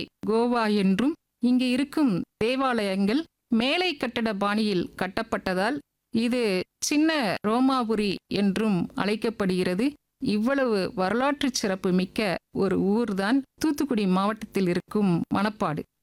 கோவா என்றும், இங்கு இருக்கும் தேவாலயங்கள் மேலை கட்டட பாணியில் கட்டப்பட்டதால் இது சின்ன ரோமாபுரி என்றும் அழைக்கப்படுகிறது. இவ்வளவு வரலாற்று சிறப்பு மிக்க ஒரு ஊர்தான் தூத்துக்குடி மாவட்டத்தில் இருக்கும் மணப்பாடு.